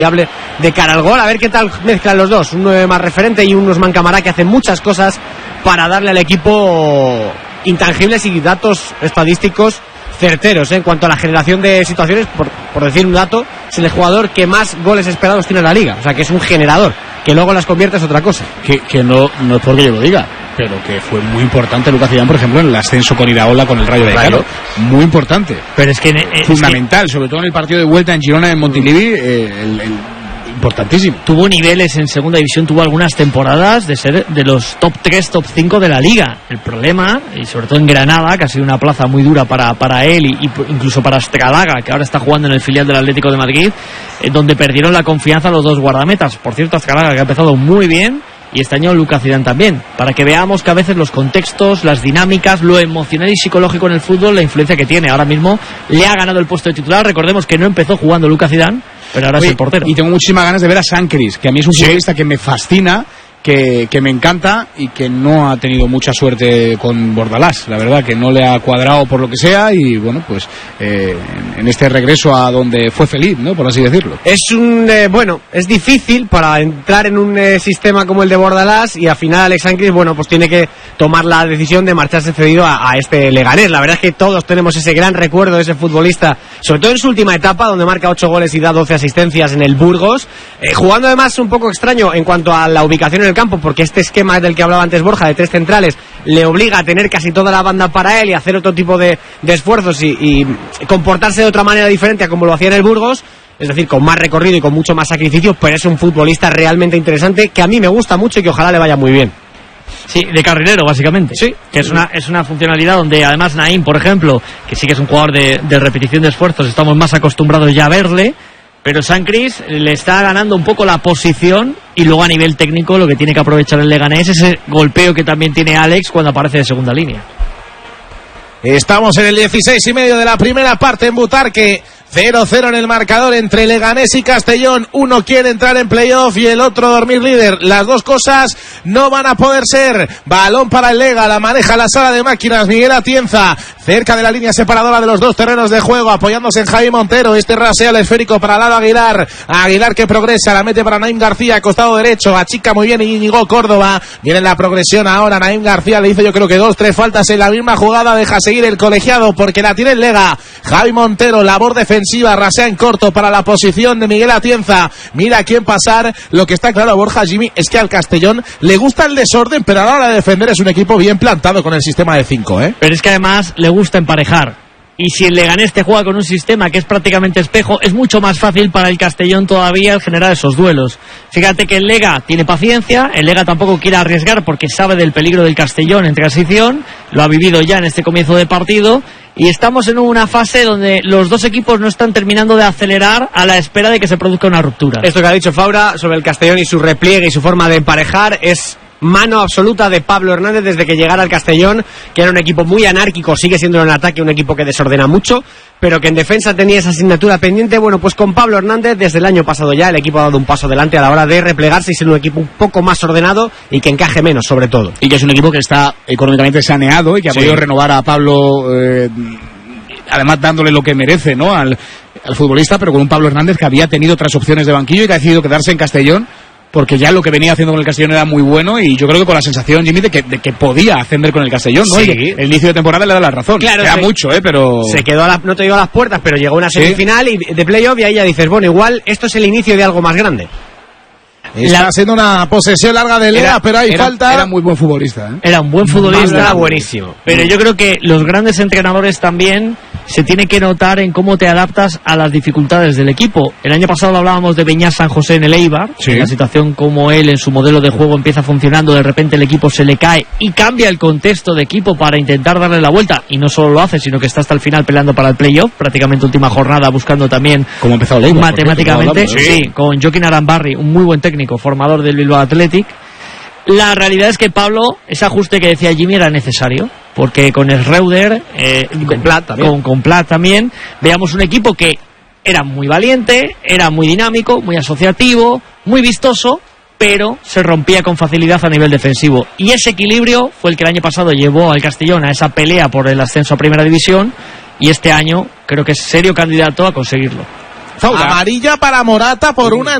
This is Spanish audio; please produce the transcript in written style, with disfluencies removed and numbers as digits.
de cara al gol, a ver qué tal mezclan los dos, un 9 más referente y un Usman Camara que hacen muchas cosas para darle al equipo intangibles y datos estadísticos certeros, en cuanto a la generación de situaciones. Por decir un dato, es el jugador que más goles esperados tiene en la liga, o sea que es un generador, que luego las convierte es otra cosa. Que no es porque yo lo diga, pero que fue muy importante Lucas Zidane, por ejemplo, en el ascenso con Iraola con el Rayo Vallecano, muy importante, pero es que fundamental, sobre todo en el partido de vuelta en Girona, en Montilivi, importantísimo. Tuvo niveles en segunda división, tuvo algunas temporadas de ser de los top 3, top 5 de la liga. El problema, y sobre todo en Granada, que ha sido una plaza muy dura para él y incluso para Estradaga, que ahora está jugando en el filial del Atlético de Madrid, donde perdieron la confianza los dos guardametas. Por cierto, Estradaga, que ha empezado muy bien, y este año Lucas Zidane también, para que veamos que a veces los contextos, las dinámicas, lo emocional y psicológico en el fútbol, la influencia que tiene. Ahora mismo le ha ganado el puesto de titular. Recordemos que no empezó jugando Lucas Zidane, pero ahora es el portero. Y tengo muchísimas ganas de ver a Sancris, que a mí es un futbolista que me fascina, que me encanta y que no ha tenido mucha suerte con Bordalás, la verdad, que no le ha cuadrado por lo que sea, y bueno, pues en este regreso a donde fue feliz, ¿no?, por así decirlo. Es difícil para entrar en un sistema como el de Bordalás, y al final Alex Sancris, pues tiene que tomar la decisión de marcharse cedido a este Leganés. La verdad es que todos tenemos ese gran recuerdo de ese futbolista, sobre todo en su última etapa, donde marca 8 goles y da 12 asistencias en el Burgos, jugando además un poco extraño en cuanto a la ubicación en el campo, porque este esquema del que hablaba antes Borja, de 3 centrales, le obliga a tener casi toda la banda para él y hacer otro tipo de esfuerzos y comportarse de otra manera diferente a como lo hacía en el Burgos, es decir, con más recorrido y con mucho más sacrificio, pero es un futbolista realmente interesante que a mí me gusta mucho y que ojalá le vaya muy bien. Sí, de carrilero, básicamente. Sí. Que es una funcionalidad donde además Naim, por ejemplo, que sí que es un jugador de repetición de esfuerzos, estamos más acostumbrados ya a verle, pero Sancris le está ganando un poco la posición, y luego a nivel técnico lo que tiene que aprovechar el Leganés es ese golpeo que también tiene Alex cuando aparece de segunda línea. Estamos en el 16:30 de la primera parte en Butarque. 0-0 en el marcador entre Leganés y Castellón. Uno quiere entrar en playoff y el otro dormir líder. Las dos cosas no van a poder ser. Balón para el Lega, la maneja la sala de máquinas Miguel Atienza, cerca de la línea separadora de los dos terrenos de juego, apoyándose en Javi Montero. Este rasea el esférico para Lalo Aguilar. Aguilar que progresa, la mete para Naim García, costado derecho, achica muy bien Íñigo Córdoba. Viene la progresión ahora. Naim García le hizo yo creo que 2-3 faltas en la misma jugada. Deja seguir el colegiado porque la tiene el Lega. Javi Montero, labor defensiva, rasea en corto para la posición de Miguel Atienza. Mira a quién pasar. Lo que está claro, Borja, Jimmy, es que al Castellón le gusta el desorden, pero a la hora de defender es un equipo bien plantado con el sistema de 5, ¿eh? Pero es que además le gusta emparejar. Y si el Leganés te juega con un sistema que es prácticamente espejo, es mucho más fácil para el Castellón todavía el generar esos duelos. Fíjate que el Lega tiene paciencia, el Lega tampoco quiere arriesgar porque sabe del peligro del Castellón en transición, lo ha vivido ya en este comienzo de partido, y estamos en una fase donde los dos equipos no están terminando de acelerar a la espera de que se produzca una ruptura. Esto que ha dicho Faura sobre el Castellón y su repliegue y su forma de emparejar es mano absoluta de Pablo Hernández desde que llegara al Castellón, que era un equipo muy anárquico, sigue siendo en ataque un equipo que desordena mucho, pero que en defensa tenía esa asignatura pendiente. Bueno, pues con Pablo Hernández desde el año pasado ya el equipo ha dado un paso adelante a la hora de replegarse y ser un equipo un poco más ordenado y que encaje menos, sobre todo. Y que es un equipo que está económicamente saneado y que ha podido renovar a Pablo, además dándole lo que merece, ¿no?, al futbolista, pero con un Pablo Hernández que había tenido otras opciones de banquillo y que ha decidido quedarse en Castellón, porque ya lo que venía haciendo con el Castellón era muy bueno, y yo creo que con la sensación, Jimmy, de que podía ascender con el Castellón, ¿no? Sí. El inicio de temporada le da la razón. Claro, era mucho, pero se quedó no te digo a las puertas, pero llegó a una semifinal y de playoff, y ahí ya dices, bueno, igual esto es el inicio de algo más grande. Está haciendo una posesión larga de Lega, pero hay falta. Era muy buen futbolista, ¿eh? Era un buen futbolista. Era buenísimo. Pero yo creo que los grandes entrenadores también se tiene que notar en cómo te adaptas a las dificultades del equipo. El año pasado hablábamos de Beñat San José en el Eibar, sí. En la situación como él en su modelo de juego empieza funcionando, de repente el equipo se le cae y cambia el contexto de equipo para intentar darle la vuelta, y no solo lo hace, sino que está hasta el final peleando para el playoff, prácticamente última jornada, buscando también como empezó el Eibar, matemáticamente, sí, con Joaquín Arambarri, un muy buen técnico, formador del Bilbao Athletic. La realidad es que Pablo, ese ajuste que decía Jimmy era necesario, porque con Schreuder, con Plat también, veamos un equipo que era muy valiente, era muy dinámico, muy asociativo, muy vistoso, pero se rompía con facilidad a nivel defensivo. Y ese equilibrio fue el que el año pasado llevó al Castellón a esa pelea por el ascenso a Primera División, y este año creo que es serio candidato a conseguirlo. Fauda. Amarilla para Morata por una